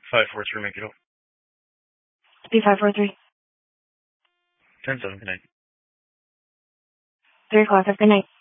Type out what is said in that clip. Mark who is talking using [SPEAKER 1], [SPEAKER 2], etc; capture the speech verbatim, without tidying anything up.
[SPEAKER 1] Five four three, make it up.
[SPEAKER 2] B five four three.
[SPEAKER 1] Ten seven, good night.
[SPEAKER 2] Three o'clock. Have a good night.